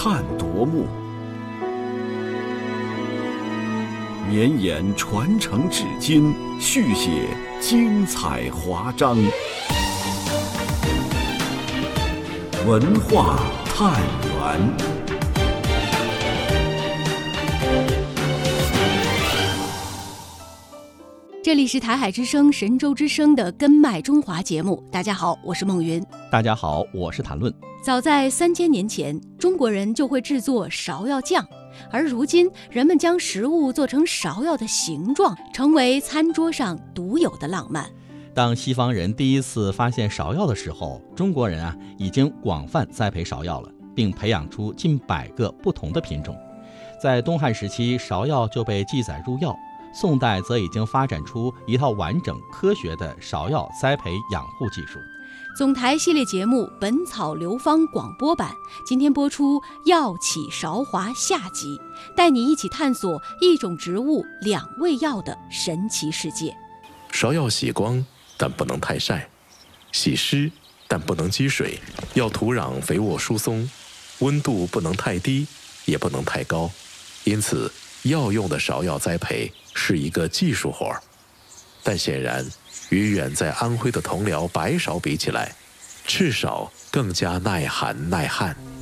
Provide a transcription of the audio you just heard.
看夺目，绵延传承至今，续写精彩华章。文化探源。 这里是台海之声、神州之声的根脉中华节目。大家好，我是孟云。 大家好，我是谭论。 早在3000年前，中国人就会制作芍药酱，而如今人们将食物做成芍药的形状，成为餐桌上独有的浪漫。 当西方人第一次发现芍药的时候，中国人已经广泛栽培芍药了，并培养出近100个不同的品种。在东汉时期，芍药就被记载入药，宋代则已经发展出一套完整科学的芍药栽培养护技术。 总台系列节目《本草流芳》广播版今天播出《药起韶华》下集，带你一起探索一种植物2味药的神奇世界。 芍药喜光，但不能太晒；喜湿，但不能积水。要土壤肥沃疏松，温度不能太低，也不能太高。因此，药用的芍药栽培是一个技术活儿。但显然，与远在安徽的同僚白芍比起来，赤芍更加耐寒耐旱。